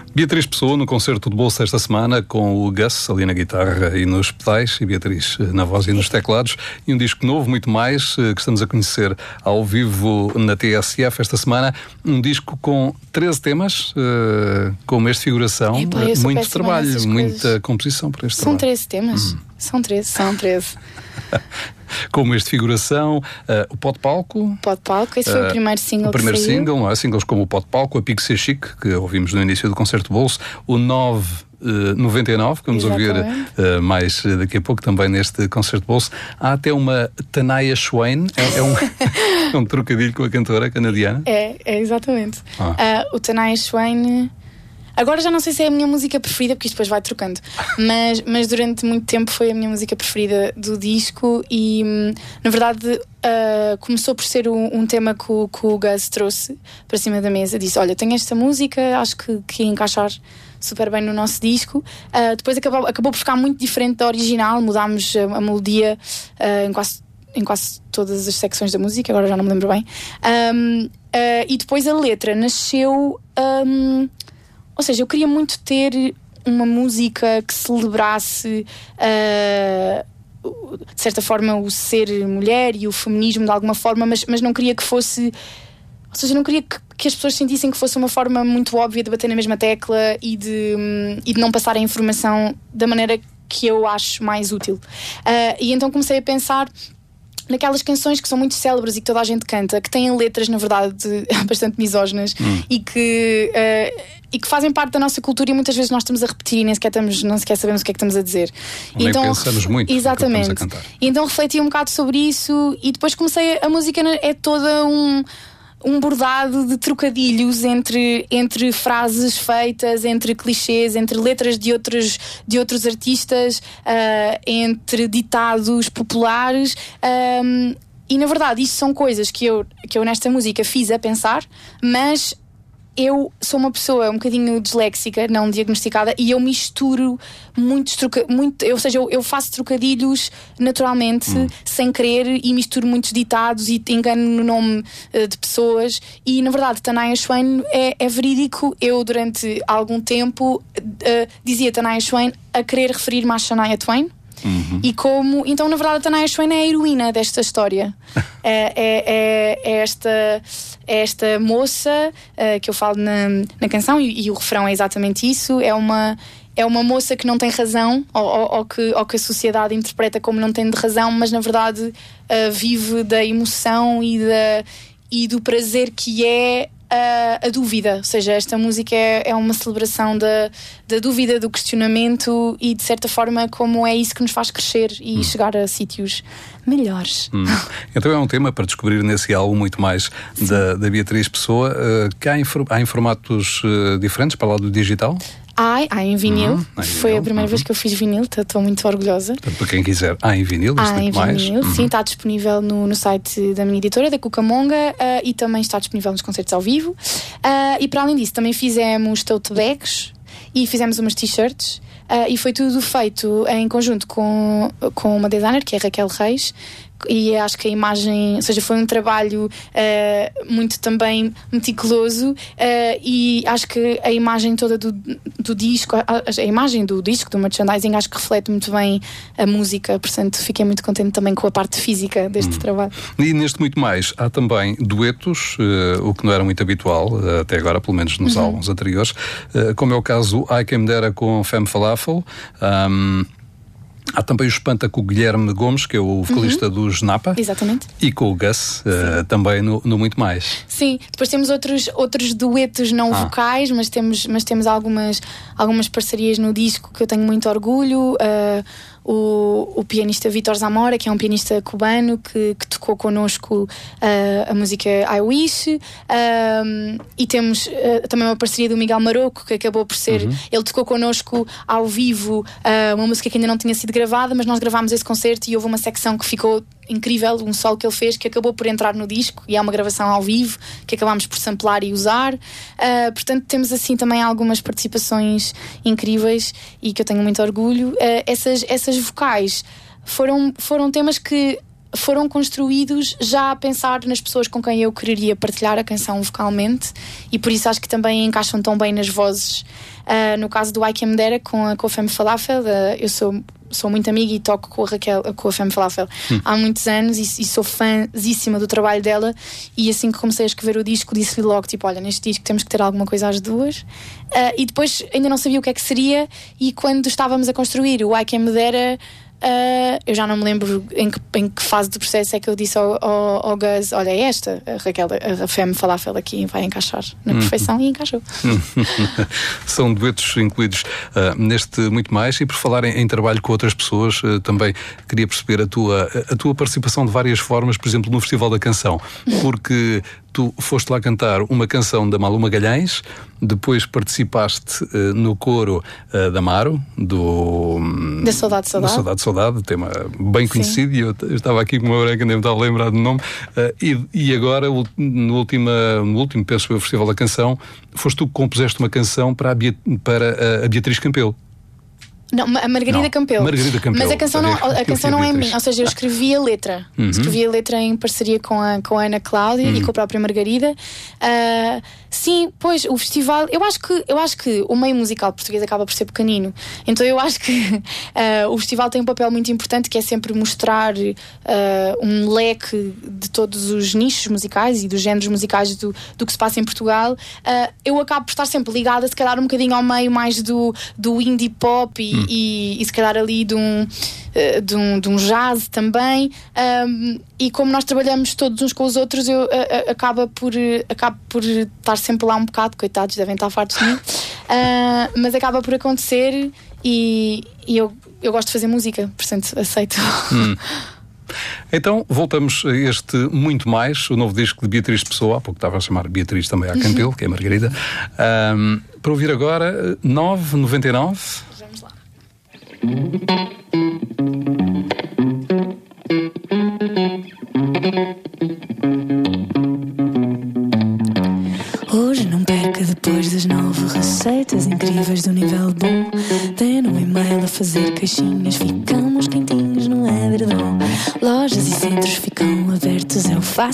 Beatriz Pessoa no concerto de bolso esta semana, com o Gus ali na guitarra e nos pedais, e Beatriz na voz e nos teclados, e um disco novo, muito mais, que estamos a conhecer ao vivo na TSF esta semana. Um disco com 13 temas, com mês de figuração, muito trabalho, muita composição para este trabalho. São 13 temas? São 13. Com este de figuração, o Pó de Palco. Pó de Palco, esse foi o primeiro single. O primeiro single, não é? Singles como o Pó de Palco, a Pique Ser Chique, que ouvimos no início do concerto de bolso, o 999, que vamos ouvir mais daqui a pouco também neste concerto de bolso. Há até uma Tanaya Swain, é um trocadilho com a cantora canadiana. É exatamente. O Tanaya Swain. Agora já não sei se é a minha música preferida, porque isto depois vai trocando, mas durante muito tempo foi a minha música preferida do disco e, na verdade, começou por ser um tema que o Gus trouxe para cima da mesa. Disse, olha, tenho esta música, acho que ia encaixar super bem no nosso disco. Depois acabou por ficar muito diferente da original, mudámos a melodia em quase todas as secções da música, agora já não me lembro bem. E depois a letra nasceu... Ou seja, eu queria muito ter uma música que celebrasse, de certa forma, o ser mulher e o feminismo de alguma forma, mas não queria que fosse... Ou seja, não queria que as pessoas sentissem que fosse uma forma muito óbvia de bater na mesma tecla e de não passar a informação da maneira que eu acho mais útil. E então comecei a pensar naquelas canções que são muito célebres e que toda a gente canta, que têm letras, na verdade, bastante misóginas e que fazem parte da nossa cultura e muitas vezes nós estamos a repetir e nem sequer sabemos o que é que estamos a dizer. Nem então, pensamos muito. Exatamente. No que estamos a cantar. E então refleti um bocado sobre isso e depois comecei... A música é toda um bordado de trocadilhos entre frases feitas, entre clichês, entre letras de outros artistas, entre ditados populares, e na verdade isto são coisas que eu nesta música fiz a pensar, mas eu sou uma pessoa um bocadinho disléxica, não diagnosticada, e eu misturo ou seja, eu faço trocadilhos naturalmente, sem querer, e misturo muitos ditados e engano no nome de pessoas. E na verdade, Tanaya Swain é verídico. Eu durante algum tempo dizia Tanaya Swain a querer referir-me à Shania Twain. E então na verdade a Tanaya Swain é a heroína desta história. É esta moça que eu falo na canção, e o refrão é exatamente isso. É uma moça que não tem razão, ou que a sociedade interpreta como não tendo razão, mas na verdade vive da emoção e do prazer que é a dúvida. Ou seja, esta música é uma celebração da dúvida, do questionamento, e de certa forma como é isso que nos faz crescer e chegar a sítios melhores. Então é um tema para descobrir nesse álbum muito mais da Beatriz Pessoa, que há em formatos diferentes para lá do digital? Há em vinil. Foi a primeira vez que eu fiz vinil, estou muito orgulhosa. Portanto, para quem quiser, há em vinil, há em mais. Vinil, sim, está disponível no site da minha editora, da Cucamonga, e também está disponível nos concertos ao vivo. E para além disso, também fizemos tote bags e fizemos umas t-shirts. E foi tudo feito em conjunto com uma designer, que é a Raquel Reis. E acho que a imagem, ou seja, foi um trabalho muito também meticuloso, e acho que a imagem toda do disco, a imagem do disco, do merchandising, acho que reflete muito bem a música. Portanto, fiquei muito contente também com a parte física deste trabalho. E neste muito mais há também duetos, o que não era muito habitual até agora, pelo menos nos álbuns anteriores, como é o caso I Came There com Femme Falafel. Há também o Espanta com o Guilherme Gomes, que é o vocalista dos Napa. Exatamente. E com o Gus, também no Muito Mais. Sim, depois temos outros duetos não vocais, mas temos algumas parcerias no disco que eu tenho muito orgulho. O pianista Vítor Zamora, que é um pianista cubano que tocou connosco a música I Wish, e temos também uma parceria do Miguel Maroco, que acabou por ser, ele tocou connosco ao vivo uma música que ainda não tinha sido gravada, mas nós gravámos esse concerto e houve uma secção que ficou incrível, um solo que ele fez que acabou por entrar no disco, e é uma gravação ao vivo que acabámos por samplar e usar. Portanto, temos assim também algumas participações incríveis e que eu tenho muito orgulho. Essas vocais foram temas que foram construídos já a pensar nas pessoas com quem eu quereria partilhar a canção vocalmente, e por isso acho que também encaixam tão bem nas vozes. No caso do I Can Dera com a Femme Falafel, eu sou muito amiga e toco com a Femme Falafel há muitos anos e sou fãzíssima do trabalho dela, e assim que comecei a escrever o disco disse-lhe logo, tipo, olha, neste disco temos que ter alguma coisa às duas, e depois ainda não sabia o que é que seria, e quando estávamos a construir o I Can Dera, eu já não me lembro em que fase do processo é que eu disse ao Gus, olha, esta, a Raquel, a Femme Falafel aqui vai encaixar na perfeição, e encaixou. São duetos incluídos neste Muito Mais. E por falar em trabalho com outras pessoas, também queria perceber a tua participação de várias formas, por exemplo, no Festival da Canção, porque tu foste lá cantar uma canção da Malu Magalhães, depois participaste no coro da Maro, da Saudade, tema bem conhecido. Sim. E eu estava aqui com uma branca, nem me estava a lembrar do nome, e agora, no último, penso eu, Festival da Canção, foste tu que compuseste uma canção para a Beatriz Campelo. Não, a Margarida Campelo. Mas a canção não é minha, ou seja, eu escrevi a letra. Escrevi a letra em parceria com a Ana Cláudia e com a própria Margarida. Sim, pois, o festival, eu acho que o meio musical português acaba por ser pequenino. Então eu acho que o festival tem um papel muito importante, que é sempre mostrar um leque de todos os nichos musicais e dos géneros musicais do que se passa em Portugal. Eu acabo por estar sempre ligada, se calhar, um bocadinho ao meio mais do indie pop e se calhar ali de um jazz também, e como nós trabalhamos todos uns com os outros, eu acabo por estar sempre lá um bocado, coitados, devem estar fartos de mim, mas acaba por acontecer, e eu gosto de fazer música, portanto aceito. Então voltamos a este Muito Mais, o novo disco de Beatriz Pessoa. Há pouco estava a chamar Beatriz também à Campelo, que é a Margarida, para ouvir agora 9,99. Vamos lá. Hoje não perca, depois das 9 receitas incríveis do nível bom. Dê no e-mail a fazer caixinhas, ficamos quentinhos no edredom. Lojas e centros ficam abertos, eu faço